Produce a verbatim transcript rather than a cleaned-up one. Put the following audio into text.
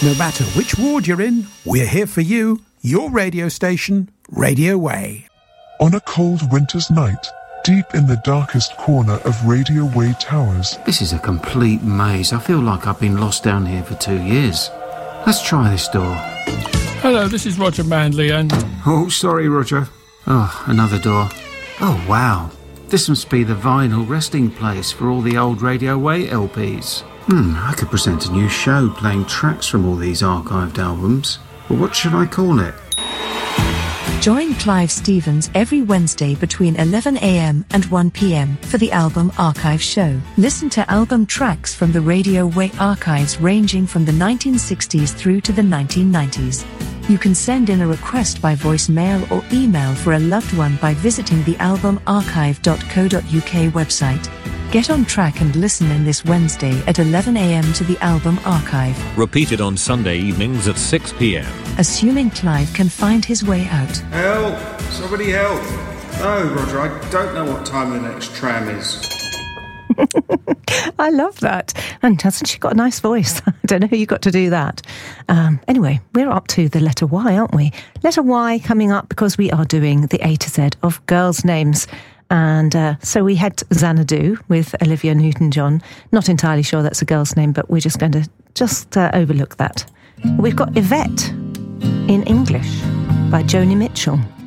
No matter which ward you're in, we're here for you. Your radio station, Radio Way. On a cold winter's night, deep in the darkest corner of Radio Way Towers. This is a complete maze. I feel like I've been lost down here for two years. Let's try this door. Hello, this is Roger Manley and... Oh, sorry, Roger. Oh, another door. Oh, wow. This must be the vinyl resting place for all the old Radio Way L Ps. Hmm, I could present a new show playing tracks from all these archived albums. But what should I call it? Join Clive Stevens every Wednesday between eleven a m and one p m for the Album Archive Show. Listen to album tracks from the Radio Way archives ranging from the nineteen sixties through to the nineteen nineties. You can send in a request by voicemail or email for a loved one by visiting the album archive dot co dot u k website. Get on track and listen in this Wednesday at eleven a m to the Album Archive. Repeated on Sunday evenings at six p m. Assuming Clive can find his way out. Help! Somebody help! No, Roger, I don't know what time the next tram is. I love that. And hasn't she got a nice voice? I don't know who you got to do that. Um, anyway, we're up to the letter Y, aren't we? Letter Y coming up because we are doing the A to Z of girls' names. And uh, so we had Xanadu with Olivia Newton-John. Not entirely sure that's a girl's name, but we're just going to just uh, overlook that. We've got Yvette in English by Joni Mitchell.